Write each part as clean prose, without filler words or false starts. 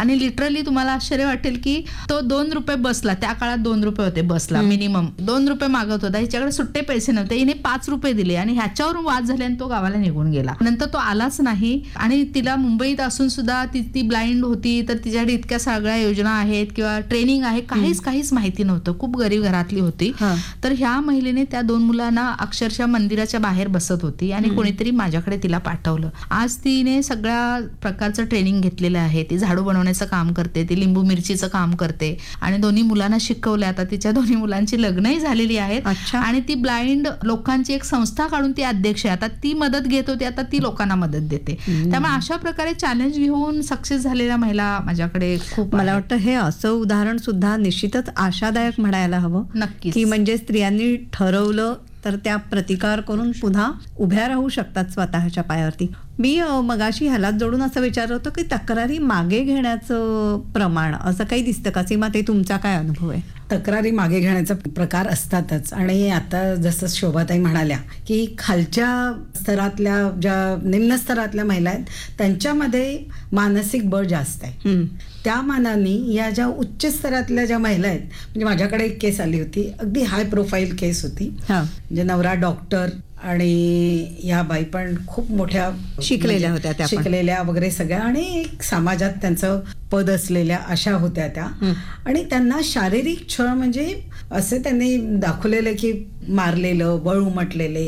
आणि लिटरली तुम्हाला आश्चर्य वाटेल की तो ₹2 बसला, त्या काळात ₹2 होते बसला मिनिमम, ₹2 मागत होता. हिच्याकडे सुट्टे पैसे नव्हते, हिने ₹5 दिले आणि ह्याच्यावरून वाद झाले आणि तो गावाला निघून गेला. नंतर तो आलाच नाही आणि तिला मुंबईत असून सुद्धा ती ब्लाइंड होती, तर तिच्याकडे इतक्या सगळ्या योजना आहेत किंवा ट्रेनिंग आहे, काहीच माहिती नव्हतं. खूप गरीब घरातली होती. तर ह्या महिलेने त्या 2 मुलांना अक्षरशः मंदिराच्या बाहेर बसत होती आणि कोणीतरी माझ्याकडे तिला पाठवलं. आज तिने सगळ्या प्रकारचं ट्रेनिंग घेतलेलं आहे. ती झाडू बनवण्याचं काम करते, ती लिंबू मिरचीचं काम करते आणि दोन्ही मुलांना शिकवले. आता तिच्या दोन्ही मुलांची लग्नही झालेली आहेत आणि ती ब्लाइंड लोकांची एक संस्था काढून ती अध्यक्ष आहे. आता ती मदत घेत होती, आता ती लोकांना मदत देते. त्यामुळे अशा प्रकारे चॅलेंज घेऊन सक्सेस झालेल्या महिला माझ्याकडे खूप. मला वाटतं हे असं उदाहरण सुद्धा निश्चितच आशादायक म्हणायला हवं. नक्की की म्हणजे स्त्रियांनी ठरवलं तर त्या प्रतिकार करून पुन्हा उभ्या राहू शकतात स्वतःच्या पायावरती. मी मगाशी ह्यालाच जोडून असं विचारलं होतं की तक्रारी मागे घेण्याचं प्रमाण असं काही दिसतं का? सीमा, ते तुमचा काय अनुभव आहे? तक्रारी मागे घेण्याचा प्रकार असतातच. आणि आता जसं शोभाताई म्हणाल्या की खालच्या स्तरातल्या ज्या निम्न स्तरातल्या महिला आहेत त्यांच्यामध्ये मानसिक बळ जास्त आहे. त्या मानाने या ज्या उच्च स्तरातल्या ज्या महिला आहेत, म्हणजे माझ्याकडे एक केस आली होती, अगदी हाय प्रोफाईल केस होती. म्हणजे नवरा डॉक्टर आणि या बाई पण खूप मोठ्या शिकलेल्या होत्या, त्या शिकलेल्या वगैरे सगळ्या, आणि समाजात त्यांचं पद असलेल्या अशा होत्या त्या. आणि त्यांना शारीरिक छळ म्हणजे असे त्यांनी दाखवलेलं की मारलेलं, बळ उमटलेले,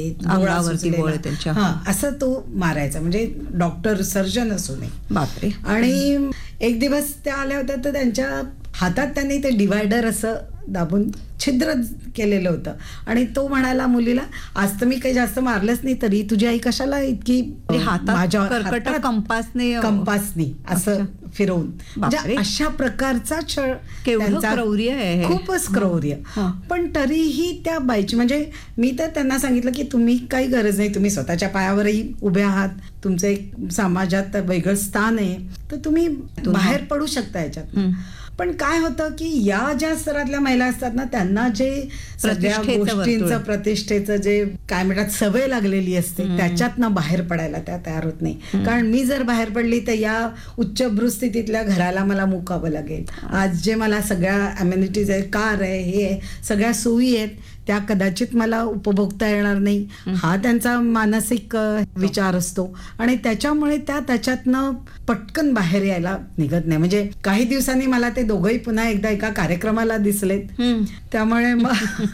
असं तो मारायचा, म्हणजे डॉक्टर सर्जन असू नये. बापरे. आणि एक दिवस त्या आल्या होत्या तर त्यांच्या हातात त्यांनी ते डिवायडर असं दाबून छिद्र केलेलं होतं आणि तो म्हणाला मुलीला, आज तर मी काही जास्त मारलंच नाही, तरी तुझी आई कशाला इतकी हातात कंपासनी असं फिरवून. म्हणजे अशा प्रकारचा छळ, क्रौर्य आहे, खूपच क्रौर्य. पण तरीही त्या बाईची, म्हणजे मी तर त्यांना सांगितलं की तुम्ही काही गरज नाही, तुम्ही स्वतःच्या पायावरही उभे आहात, तुमचं एक समाजात वेगळं स्थान आहे, तर तुम्ही बाहेर पडू शकता याच्यात. पण काय होतं की या ज्या स्तरातल्या महिला असतात ना, त्यांना जे सगळ्या गोष्टींचं, प्रतिष्ठेचं जे काय म्हणतात सवय लागलेली असते, त्याच्यातनं बाहेर पडायला त्या तयार होत नाही. कारण मी जर बाहेर पडली तर या उच्चभ्रू स्थितीतल्या घराला मला मुकावं लागेल. आज जे मला सगळ्या अम्युनिटीज आहे, कार आहे, हे आहे, सगळ्या सोयी आहेत, त्या कदाचित मला उपभोगता येणार नाही, हा त्यांचा मानसिक विचार असतो. आणि त्याच्यामुळे त्याच्यातनं पटकन बाहेर यायला निघत नाही. म्हणजे काही दिवसांनी मला ते दोघंही पुन्हा एकदा एका कार्यक्रमाला दिसलेत, त्यामुळे मग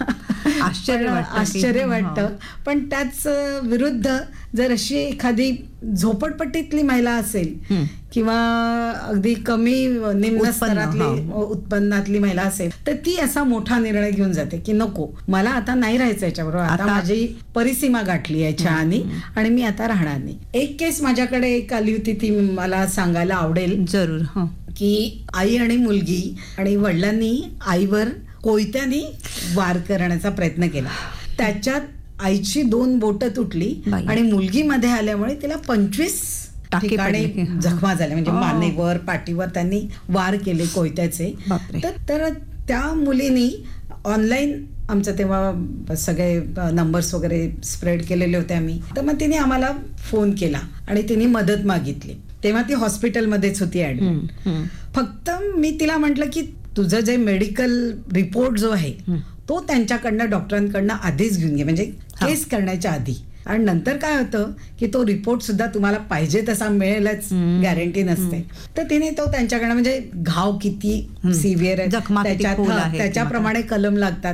आश्चर्य वाटतं. पण त्याच विरुद्ध जर अशी एखादी झोपडपट्टीतली महिला असेल किंवा अगदी कमी निम्न स्तरातली उत्पन्नातली महिला असेल, तर ती असा मोठा निर्णय घेऊन जाते की नको, मला आता नाही राहायचं याच्याबरोबर, आता माझी परिसीमा गाठली याच्या आणि मी आता राहणार नाही. एक केस माझ्याकडे एक आली होती, ती मला सांगायला आवडेल जरूर. की आई आणि मुलगी, आणि वडिलांनी आईवर कोयत्याने वार करण्याचा प्रयत्न केला. त्याच्यात आईची 2 बोटं तुटली आणि मुलगी मध्ये आल्यामुळे तिला 25 ठिकाणी जखमा झाल्या. म्हणजे मानेवर, पाठीवर त्यांनी वार केले कोयत्याचे. तर त्या मुलीनी ऑनलाईन, आमचं तेव्हा सगळे नंबर्स वगैरे स्प्रेड केलेले होते आम्ही, तर मग तिने आम्हाला फोन केला आणि तिने मदत मागितली. तेव्हा ती हॉस्पिटलमध्येच होती ऍडमिट. फक्त मी तिला म्हटलं की तुझं जे मेडिकल रिपोर्ट जो आहे तो त्यांच्याकडनं, डॉक्टरांकडनं आधीच घेऊन घे, म्हणजे केस करण्याच्या आधी. आणि नंतर काय होतं की तो रिपोर्ट सुद्धा तुम्हाला पाहिजे तसा मिळेलच गॅरंटी नसते. तर तिने तो त्यांच्याकडनं, म्हणजे घाव किती सिव्हिअर आहे त्याच्याप्रमाणे कलम लागतात,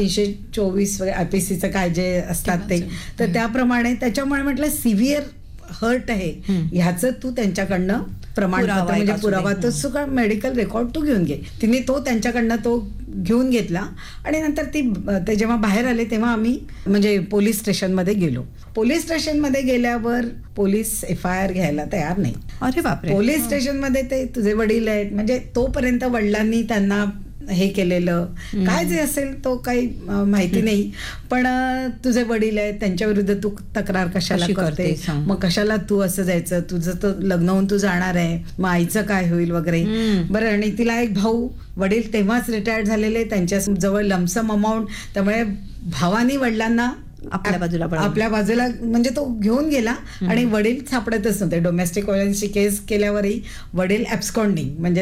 324 IPCचं काय जे असतात ते, तर त्याप्रमाणे. त्याच्यामुळे म्हटलं सिव्हिअर हर्ट आहे ह्याचं तू त्यांच्याकडनं प्रमाणपत्र, म्हणजे पुरावा, तो सुद्धा मेडिकल रेकॉर्ड तू घेऊन घे. तिने तो त्यांच्याकडनं तो घेऊन घेतला आणि नंतर ते जेव्हा बाहेर आले तेव्हा आम्ही म्हणजे पोलीस स्टेशनमध्ये गेलो. पोलीस स्टेशनमध्ये गेल्यावर पोलीस FIR घ्यायला तयार नाही. अरे बापरे. पोलीस स्टेशनमध्ये ते तुझे वडील आहेत, म्हणजे तोपर्यंत वडिलांनी त्यांना हे केलेलं काय जे असेल तो काही माहिती नाही, पण तुझे वडील आहेत, त्यांच्या विरुद्ध तू तक्रार कशाला करते, मग कशाला तू असं जायचं, तुझं तर लग्न होऊन तू जाणार आहे, मग आईचं काय होईल वगैरे. बरं, आणि तिला एक भाऊ, वडील तेव्हाच रिटायर्ड झालेले, त्यांच्या जवळ लमसम अमाऊंट, त्यामुळे भावानी वडिलांना आपल्या बाजूला म्हणजे तो घेऊन गेला आणि वडील सापडतच नव्हते. डोमेस्टिक व्हायलन्सची केस केल्यावरही वडील ॲब्स्कॉन्डिंग, म्हणजे